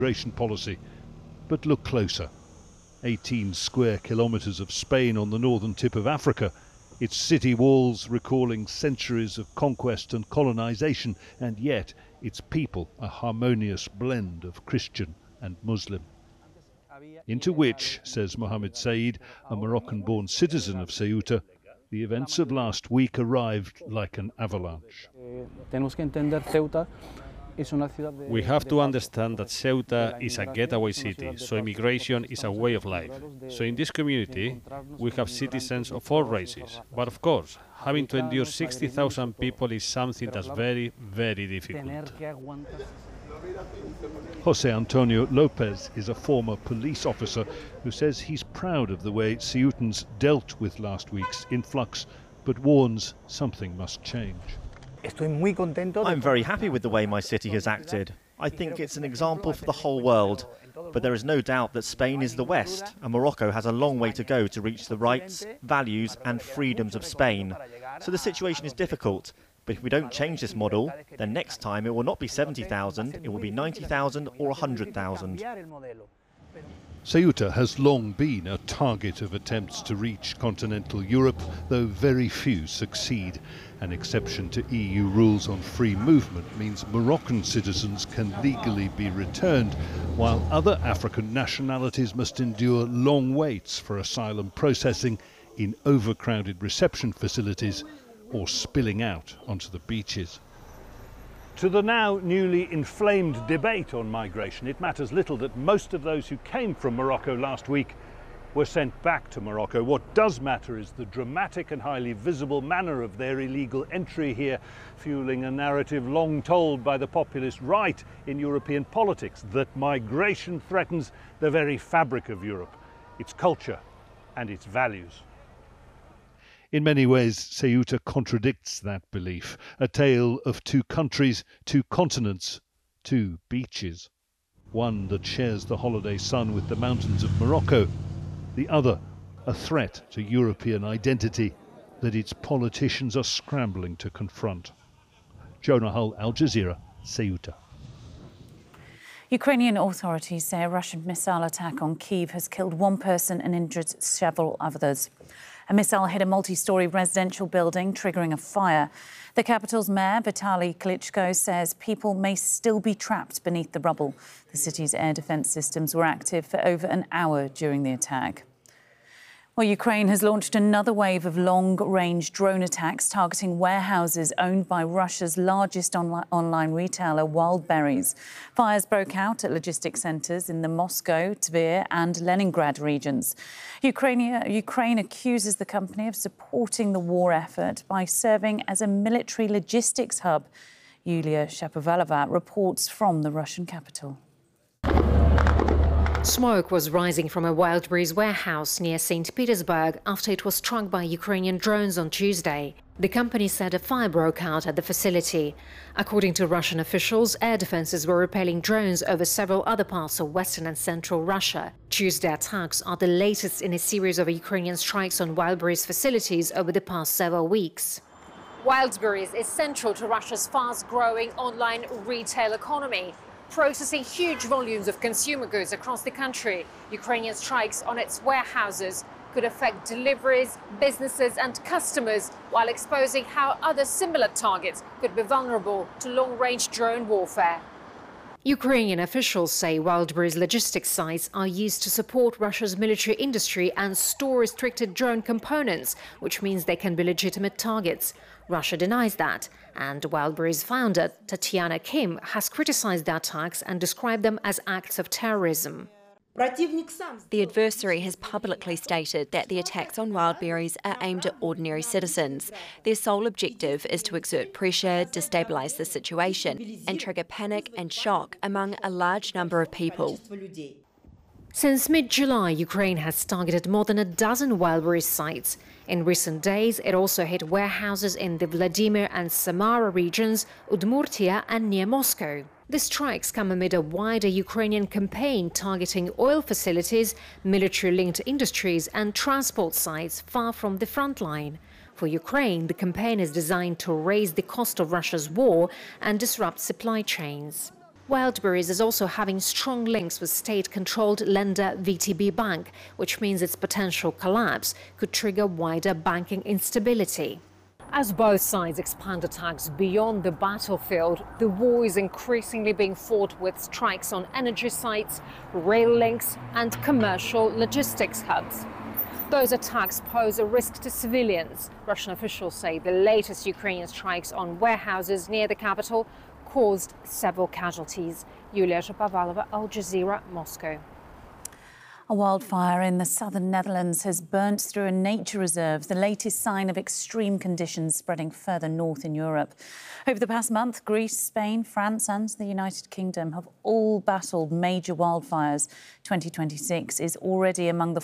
migration policy. But look closer. 18 square kilometres of Spain on the northern tip of Africa, its city walls recalling centuries of conquest and colonisation, and yet its people a harmonious blend of Christian and Muslim. Into which, says Mohamed Said, a Moroccan-born citizen of Ceuta, the events of last week arrived like an avalanche. We have to understand that Ceuta is a getaway city, so immigration is a way of life. So in this community, we have citizens of all races. But of course, having to endure 60,000 people is something that's very, very difficult. José Antonio López is a former police officer who says he's proud of the way Ceutans dealt with last week's influx, but warns something must change. I'm very happy with the way my city has acted. I think it's an example for the whole world. But there is no doubt that Spain is the West, and Morocco has a long way to go to reach the rights, values and freedoms of Spain. So the situation is difficult. But if we don't change this model, then next time it will not be 70,000, it will be 90,000 or 100,000. Ceuta has long been a target of attempts to reach continental Europe, though very few succeed. An exception to EU rules on free movement means Moroccan citizens can legally be returned, while other African nationalities must endure long waits for asylum processing in overcrowded reception facilities or spilling out onto the beaches. To the now newly inflamed debate on migration, it matters little that most of those who came from Morocco last week were sent back to Morocco. What does matter is the dramatic and highly visible manner of their illegal entry here, fueling a narrative long told by the populist right in European politics, that migration threatens the very fabric of Europe, its culture and its values. In many ways, Ceuta contradicts that belief. A tale of two countries, two continents, two beaches. One that shares the holiday sun with the mountains of Morocco, the other a threat to European identity that its politicians are scrambling to confront. Jonah Hull, Al Jazeera, Ceuta. Ukrainian authorities say a Russian missile attack on Kyiv has killed one person and injured several others. A missile hit a multi-storey residential building, triggering a fire. The capital's mayor, Vitaly Klitschko, says people may still be trapped beneath the rubble. The city's air defence systems were active for over an hour during the attack. Well, Ukraine has launched another wave of long-range drone attacks targeting warehouses owned by Russia's largest online retailer, Wildberries. Fires broke out at logistics centres in the Moscow, Tver and Leningrad regions. Ukraine accuses the company of supporting the war effort by serving as a military logistics hub. Yulia Shapovalova reports from the Russian capital. Smoke was rising from a Wildberries warehouse near St. Petersburg after it was struck by Ukrainian drones on Tuesday. The company said a fire broke out at the facility. According to Russian officials, air defences were repelling drones over several other parts of western and central Russia. Tuesday attacks are the latest in a series of Ukrainian strikes on Wildberries facilities over the past several weeks. Wildberries is central to Russia's fast-growing online retail economy, processing huge volumes of consumer goods across the country. Ukrainian strikes on its warehouses could affect deliveries, businesses and customers, while exposing how other similar targets could be vulnerable to long-range drone warfare. Ukrainian officials say Wildberries logistics sites are used to support Russia's military industry and store restricted drone components, which means they can be legitimate targets. Russia denies that, and Wildberries founder Tatiana Kim has criticized the attacks and described them as acts of terrorism. The adversary has publicly stated that the attacks on Wildberries are aimed at ordinary citizens. Their sole objective is to exert pressure, destabilise the situation, and trigger panic and shock among a large number of people. Since mid-July, Ukraine has targeted more than a dozen Wildberries sites. In recent days, it also hit warehouses in the Vladimir and Samara regions, Udmurtia and near Moscow. The strikes come amid a wider Ukrainian campaign targeting oil facilities, military-linked industries and transport sites far from the front line. For Ukraine, the campaign is designed to raise the cost of Russia's war and disrupt supply chains. Wildberries is also having strong links with state-controlled lender VTB Bank, which means its potential collapse could trigger wider banking instability. As both sides expand attacks beyond the battlefield, the war is increasingly being fought with strikes on energy sites, rail links and commercial logistics hubs. Those attacks pose a risk to civilians. Russian officials say the latest Ukrainian strikes on warehouses near the capital caused several casualties. Yulia Shapovalova, Al Jazeera, Moscow. A wildfire in the southern Netherlands has burnt through a nature reserve, the latest sign of extreme conditions spreading further north in Europe. Over the past month, Greece, Spain, France and the United Kingdom have all battled major wildfires. 2026 is already among the